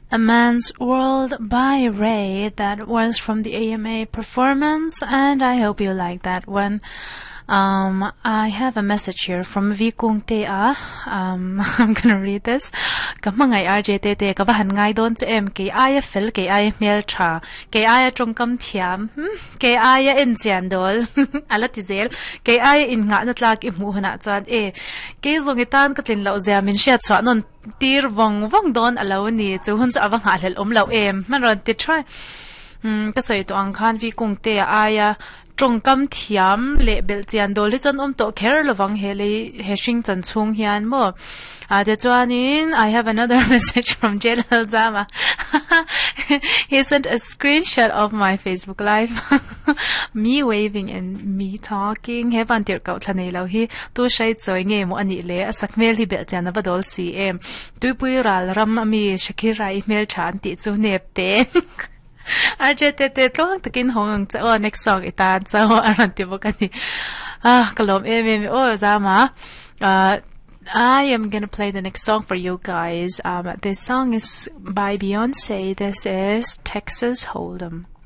A Man's World by Ray. That was from the AMA performance, and I hope you like that one. I have a message here from Vikung Tea. I'm gonna read this. Kamangay RJTT kabahan ngay don sa M kay aya fil kay aya mel cha kay aya trong kam thiam kay aya in dol alatizel kay aya in nga natlak imuhna chuan kay zongitan katlin lau ziamin siya chuan non tir vong don alaw ni chu hun cha awang halal lau man ron ti try kasoy to ang khan Vikung Tea aya trong kam thiam le bel chian dol hi chon to kher lawang hele heshing chan chung hian mo de chuanin I have another message from Jelal Zama. He sent a screenshot of my Facebook live, me waving and me talking. He van tir kau thanei lo hi tu shai choi nge mo ani le asakmel hi bel chan na badol cm tuipui ral ram ami Shakira email chan ti chu nep te RJTT tlong takin hong cha next song itan cha aran ti bokani kalom Zama. I am gonna play the next song for you guys. This song is by Beyonce. This is Texas Hold'em.